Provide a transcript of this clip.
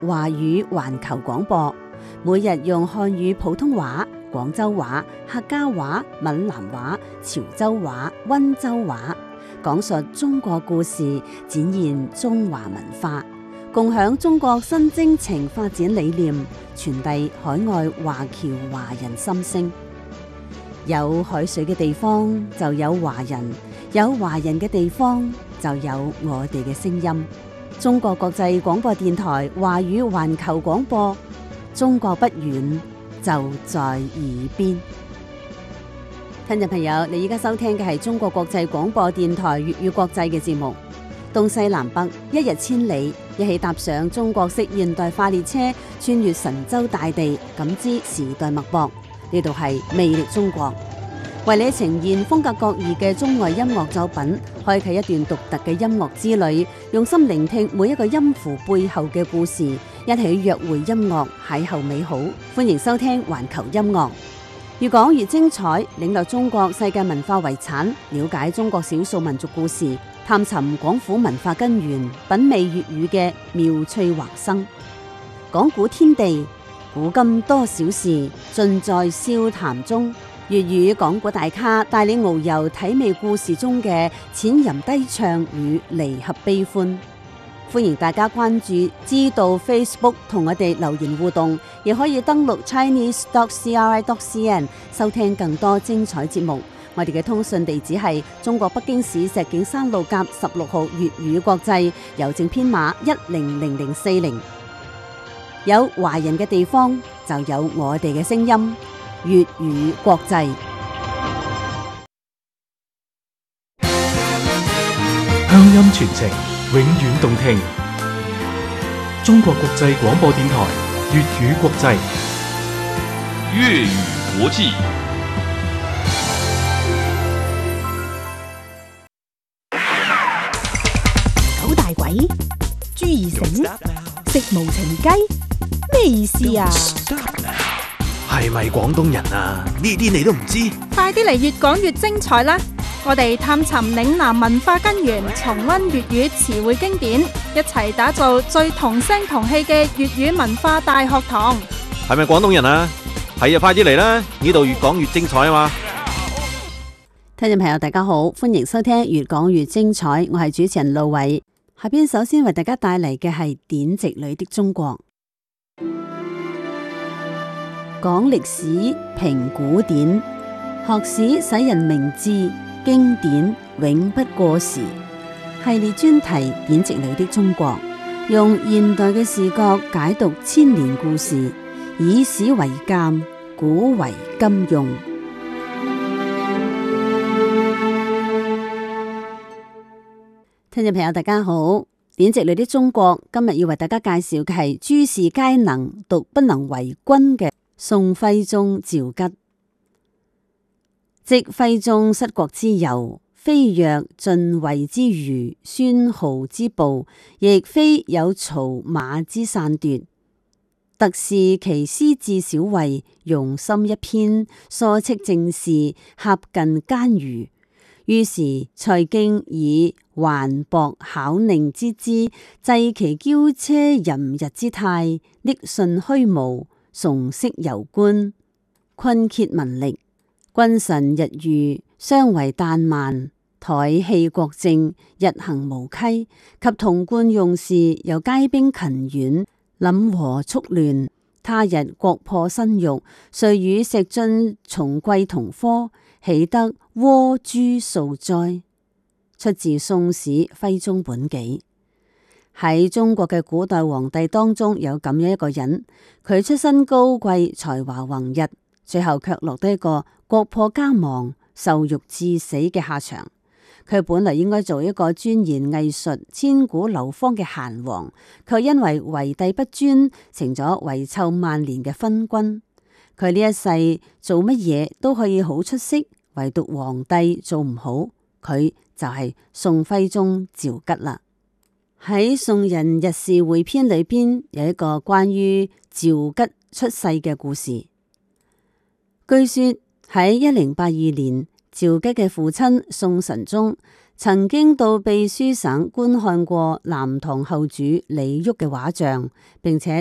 華語環球廣播，每日用漢語、普通話、廣州話、客家話、閩南話、潮州話、溫州話，講述中國故事，展現中華文化，共享中國新征程發展理念，傳遞海外華僑華人心聲。有海水嘅地方就有華人，有華人嘅地方就有我哋嘅聲音。中國國際廣播電台華語環球廣播，中國不遠，就在耳邊。聽眾朋友，你而家收聽嘅係中國國際廣播電台粵語國際嘅節目。東西南北，一日千里，一起踏上中國式現代化列車，穿越神州大地，感知時代脈搏。呢度係魅力中國，為你呈現風格各異嘅中外音樂作品，開啟一段獨特嘅音樂之旅，用心聆聽每一個音符背後嘅故事，一起約會音樂，邂逅美好。歡迎收聽環球音樂，越講越精彩，領略中國世界文化遺產，了解中國少數民族故事，探尋廣府文化根源，品味粵語嘅妙趣橫生。講古天地，古今多少事，盡在笑談中。粵語講古大咖帶你遨遊體味故事中嘅淺吟低唱與離合悲歡。歡迎大家關注知道 Facebook 同我哋留言互動，亦可以登錄 chinese.cri.cn 收聽更多精彩節目。我哋嘅通訊地址係中國北京市石景山路甲16號粵語國際，郵政編碼100040。有華人嘅地方就有我哋嘅聲音，粵語國際。 鄉音傳情，永遠動聽。中國國際廣播電台粵語國際， 粵語國際。 九大鬼，朱二醒，食無情雞，咩意思啊？ 係咪廣東人啊？呢啲你都唔知？ 快啲嚟越講越精彩啦！我哋探尋嶺南文化根源，重溫粵語詞彙經典，一齊打造最同聲同氣嘅粵語文化大學堂。 係咪廣東人啊？係啊，快啲嚟啦！呢度越講越精彩啊嘛！ 聽眾朋友大家好，歡迎收聽越講越精彩，我係主持人路偉。下邊首先為大家帶嚟嘅係典籍裏的中國。講歷史，評古典，學史使人明智，經典永不過時。系列專題典籍裏的中國，用現代嘅視角解讀千年故事，以史為鑑，古為今用。聽眾朋友大家好，典籍裏的中國今日要為大家介紹嘅係諸事皆能，獨不能為君嘅宋徽宗趙佶。即徽宗失國之由，非若晉衛之虞，孫皓之暴，亦非有曹馬之篡奪，特是其思治小惠，用心一篇，疏斥政事，狹近奸愚。於是才經以環博巧佞之姿，制其驕奢淫逸之態，匿順虛無，崇飾遊觀，坤竭民力，君臣日遇，相為旦慢，怠棄國政，日行無稽，及同貫用事，又皆兵勤遠，廩和速亂。他日國破身辱，遂與石進重貴同科，豈得窩誅數哉？出自《宋史·徽宗本紀》。喺中國嘅古代皇帝當中，有咁樣一個人，佢出身高貴，才華橫溢，最後卻落得一個國破家亡、受辱致死嘅下場。佢本嚟應該做一個鑽研藝術、千古流芳嘅閒王，卻因為為帝不專，成咗遺臭萬年嘅昏君。佢呢一世做乜嘢都可以好出色，唯獨皇帝做唔好，佢就係宋徽宗趙佶啦。喺《宋人日事會編》裏邊有一個關於趙佶出世嘅故事。據說喺1082年，趙佶嘅父親宋神宗曾經到秘書省觀看過南唐後主李煜嘅畫像，並且